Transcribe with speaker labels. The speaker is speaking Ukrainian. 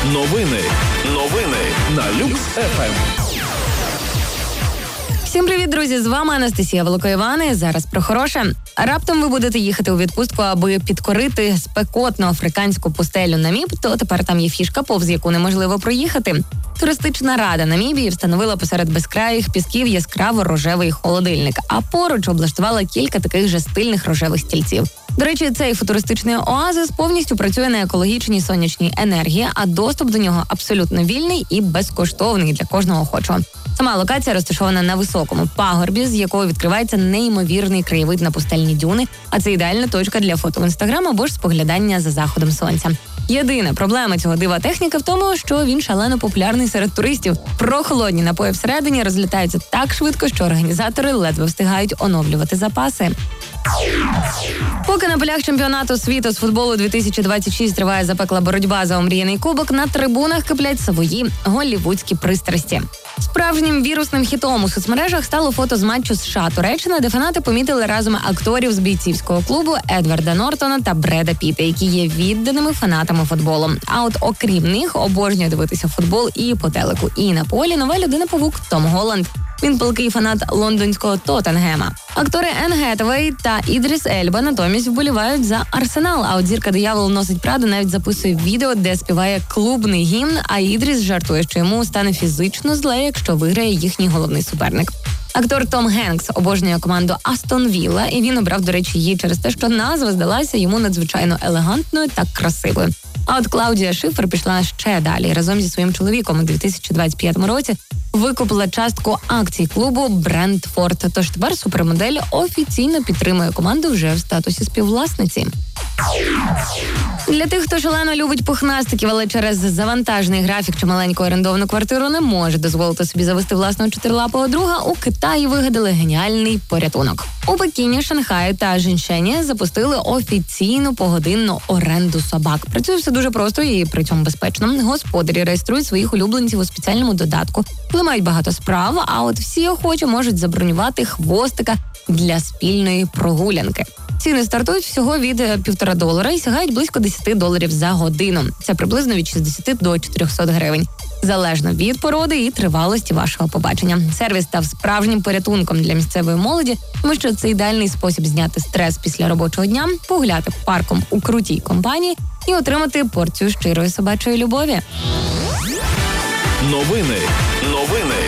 Speaker 1: Новини на Люкс ФМ.
Speaker 2: Всім привіт, друзі! З вами Анастасія Великоївана. Зараз про хороше. Раптом ви будете їхати у відпустку, аби підкорити спекотну африканську пустелю Наміб, то тепер там є фішка, повз яку неможливо проїхати. Туристична рада Намібії встановила посеред безкраїх пісків яскраво рожевий холодильник, а поруч облаштувала кілька таких же стильних рожевих стільців. До речі, цей футуристичний оазис повністю працює на екологічній сонячній енергії, а доступ до нього абсолютно вільний і безкоштовний для кожного охочого. Сама локація розташована на високому пагорбі, з якого відкривається неймовірний краєвид на пустельні дюни, а це ідеальна точка для фото в Інстаграм або ж споглядання за заходом сонця. Єдина проблема цього дива техніки в тому, що він шалено популярний серед туристів. Прохолодні напої всередині розлітаються так швидко, що організатори ледве встигають оновлювати запаси. Поки на полях чемпіонату світу з футболу 2026 триває запекла боротьба за омріяний кубок, на трибунах киплять свої голлівудські пристрасті. Справжнім вірусним хітом у соцмережах стало фото з матчу США-Туреччина, де фанати помітили разом акторів з бійцівського клубу Едварда Нортона та Бреда Піта, які є відданими фанатами футболу. А от окрім них обожнює дивитися футбол і по телеку, і на полі нова людина-павук Том Голланд. Він палкий фанат лондонського Тоттенгема. Актори Енн Гетевей та Ідріс Ельба натомість вболівають за Арсенал, а от зірка диявол носить Праду навіть записує відео, де співає клубний гімн, а Ідріс жартує, що йому стане фізично зле, якщо виграє їхній головний суперник. Актор Том Генкс обожнює команду Астон Вілла, і він обрав, до речі, її через те, що назва здалася йому надзвичайно елегантною та красивою. А от Клаудія Шифер пішла ще далі. Разом зі своїм чоловіком у 2025 році викупила частку акцій клубу Брентфорд. Тож тепер супермодель офіційно підтримує команду вже в статусі співвласниці. Для тих, хто шалено любить пухнастиків, але через завантажений графік чи маленьку орендовану квартиру не може дозволити собі завести власного чотирилапого друга, у Китаї вигадали геніальний порятунок. У Пекіні, Шанхаї та Жіншені запустили офіційну погодинну оренду собак. Працює все дуже просто і при цьому безпечно. Господарі реєструють своїх улюбленців у спеціальному додатку, коли мають багато справ, а от всі охочі можуть забронювати хвостика для спільної прогулянки. Ціни стартують всього від $1,5 і сягають близько $10 за годину. Це приблизно від 60 до 400 гривень. Залежно від породи і тривалості вашого побачення. Сервіс став справжнім порятунком для місцевої молоді, тому що це ідеальний спосіб зняти стрес після робочого дня, погуляти парком у крутій компанії і отримати порцію щирої собачої любові.
Speaker 1: Новини